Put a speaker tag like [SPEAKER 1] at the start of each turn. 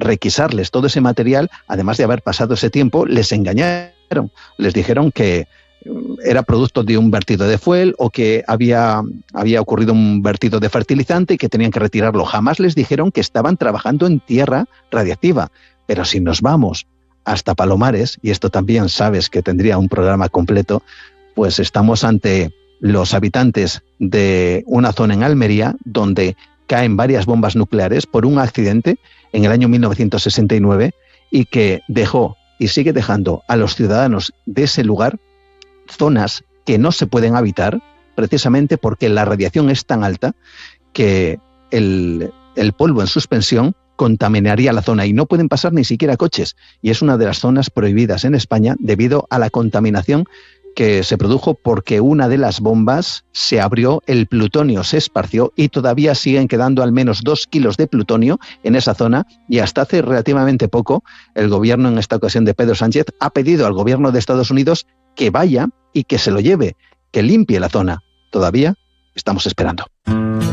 [SPEAKER 1] requisarles todo ese material, además de haber pasado ese tiempo, les engañaron. Les dijeron que era producto de un vertido de fuel o que había ocurrido un vertido de fertilizante y que tenían que retirarlo. Jamás les dijeron que estaban trabajando en tierra radiactiva. Pero si nos vamos hasta Palomares, y esto también sabes que tendría un programa completo, pues estamos ante los habitantes de una zona en Almería donde caen varias bombas nucleares por un accidente en el año 1969 y que dejó y sigue dejando a los ciudadanos de ese lugar zonas que no se pueden habitar precisamente porque la radiación es tan alta que el polvo en suspensión contaminaría la zona y no pueden pasar ni siquiera coches. Y es una de las zonas prohibidas en España debido a la contaminación que se produjo porque una de las bombas se abrió, el plutonio se esparció y todavía siguen quedando al menos 2 kilos de plutonio en esa zona, y hasta hace relativamente poco el gobierno, en esta ocasión de Pedro Sánchez, ha pedido al gobierno de Estados Unidos que vaya y que se lo lleve, que limpie la zona. Todavía estamos esperando.